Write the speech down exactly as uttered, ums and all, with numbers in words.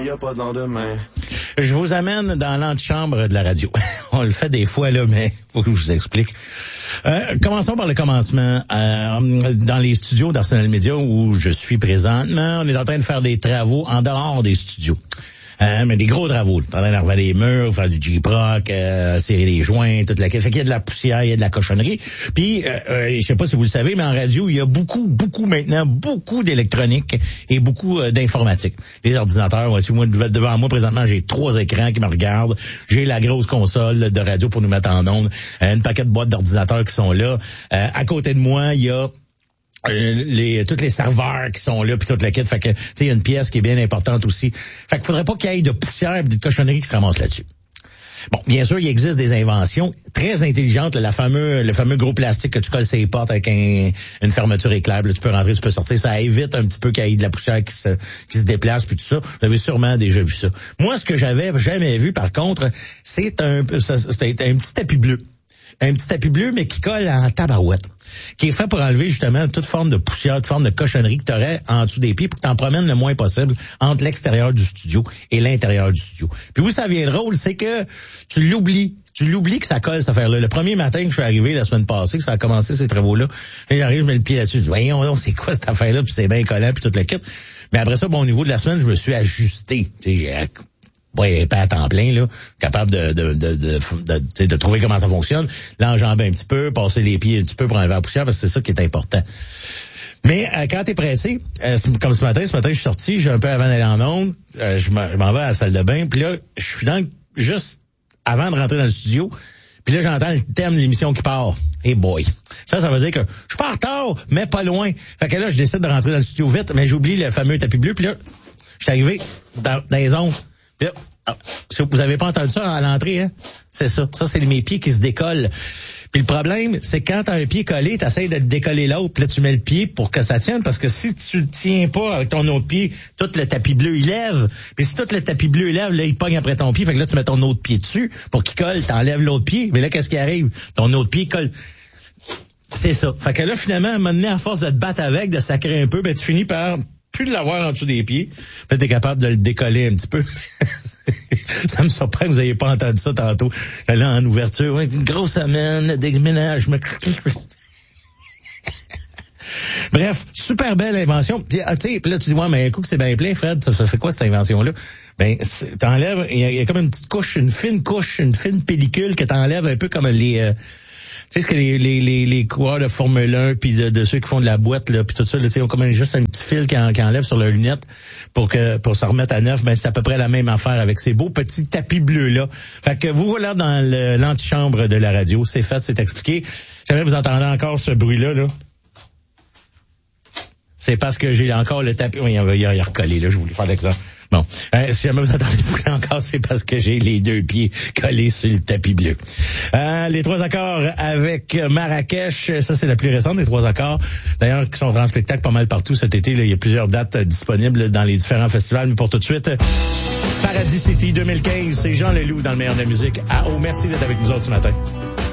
Il n'y a pas de lendemain. Je vous amène dans l'antichambre de la radio. On le fait des fois, là, mais faut que je vous explique. Euh, commençons par le commencement. Euh, dans les studios d'Arsenal Media où je suis présentement, on est en train de faire des travaux en dehors des studios. Euh, mais des gros travaux. On est en train d'enlever les murs, faire du J-Proc, euh, serrer les joints, toute la... Fait qu'il y a de la poussière, il y a de la cochonnerie. Puis, euh, euh, je sais pas si vous le savez, mais en radio, il y a beaucoup, beaucoup maintenant, beaucoup d'électronique et beaucoup euh, d'informatique. Les ordinateurs, voici, moi, devant moi, présentement, j'ai trois écrans qui me regardent. J'ai la grosse console de radio pour nous mettre en onde. Euh, une paquet de boîtes d'ordinateurs qui sont là. Euh, à côté de moi, il y a Euh, les tous les serveurs qui sont là puis toute la kit, fait que tu sais il y a une pièce qui est bien importante aussi. Fait qu'il faudrait pas qu'il y ait de poussière et de cochonnerie qui se ramassent là-dessus. Bon, bien sûr, il existe des inventions très intelligentes, là, la fameux le fameux gros plastique que tu colles sur les portes avec un, une fermeture éclair, là, tu peux rentrer, tu peux sortir, ça évite un petit peu qu'il y ait de la poussière qui se qui se déplace puis tout ça. Vous avez sûrement déjà vu ça. Moi, ce que j'avais jamais vu par contre, c'est un c'est un petit tapis bleu. Un petit tapis bleu, mais qui colle en tabarouette, qui est fait pour enlever justement toute forme de poussière, toute forme de cochonnerie que tu aurais en dessous des pieds pour que tu en promènes le moins possible entre l'extérieur du studio et l'intérieur du studio. Puis où ça vient drôle, c'est que tu l'oublies. Tu l'oublies que ça colle, cette affaire-là. Le premier matin que je suis arrivé la semaine passée, que ça a commencé ces travaux-là, et j'arrive, je mets le pied là-dessus, je dis, voyons donc, c'est quoi cette affaire-là, puis c'est bien collant, puis tout le kit. Mais après ça, bon, au niveau de la semaine, je me suis ajusté. Tu sais, j'ai ouais, pas à temps plein, là, capable de de de de, de, de, de trouver comment ça fonctionne, l'enjamber un petit peu, passer les pieds un petit peu pour enlever la poussière, parce que c'est ça qui est important. Mais euh, quand t'es pressé, euh, comme ce matin, ce matin je suis sorti, j'ai un peu avant d'aller en onde, euh, je m'en vais à la salle de bain, puis là, je suis dans juste avant de rentrer dans le studio, puis là j'entends le thème de l'émission qui part. Hey boy. Ça, ça veut dire que je suis pas en retard, mais pas loin. Fait que là, je décide de rentrer dans le studio vite, mais j'oublie le fameux tapis bleu, puis là, je suis arrivé dans, dans les ondes. Là, vous avez pas entendu ça à l'entrée, hein? C'est ça. Ça, c'est mes pieds qui se décollent. Puis le problème, c'est que quand t'as un pied collé, t'essayes de te décoller l'autre, puis là, tu mets le pied pour que ça tienne, parce que si tu le tiens pas avec ton autre pied, tout le tapis bleu, il lève. Puis si tout le tapis bleu, il lève, là, il pogne après ton pied. Fait que là, tu mets ton autre pied dessus pour qu'il colle, t'enlèves l'autre pied. Mais là, qu'est-ce qui arrive? Ton autre pied colle. C'est ça. Fait que là, finalement, à un moment donné, à force de te battre avec, de sacrer un peu, ben tu finis par plus de l'avoir en dessous des pieds. Peut-être t'es capable de le décoller un petit peu. Ça me surprend que vous n'ayez pas entendu ça tantôt. J'allais en ouverture. Ouais, une grosse semaine, le déménagement. Bref, super belle invention. Puis, ah, tu sais, là, tu dis, ouais, mais un coup que c'est bien plein, Fred, ça, ça fait quoi cette invention-là? Ben, t'enlèves, il y, y a comme une petite couche, une fine couche, une fine pellicule que t'enlèves un peu comme les... Euh, tu sais ce que les les les les coureurs de Formule un puis de, de ceux qui font de la boîte là puis tout ça, tu sais, ont comme juste un petit fil qui, en, qui enlève sur leurs lunettes pour que pour se remettre à neuf. Ben c'est à peu près la même affaire avec ces beaux petits tapis bleus là. Fait que vous voilà dans le, l'antichambre de la radio, c'est fait, c'est expliqué. Jamais vous entendez encore ce bruit là là. C'est parce que j'ai encore le tapis. Oui, il a, il a recollé, là, je voulais faire l'exemple. Bon. Euh, si jamais vous entendez ce bruit encore, c'est parce que j'ai les deux pieds collés sur le tapis bleu. Euh, les trois accords avec Marrakech, ça c'est la plus récente des trois accords. D'ailleurs, qui sont en spectacle pas mal partout cet été. Là, il y a plusieurs dates disponibles dans les différents festivals. Mais pour tout de suite, Paradis City deux mille quinze, c'est Jean Leloup dans le meilleur de la musique. Ah oh, merci d'être avec nous autres ce matin.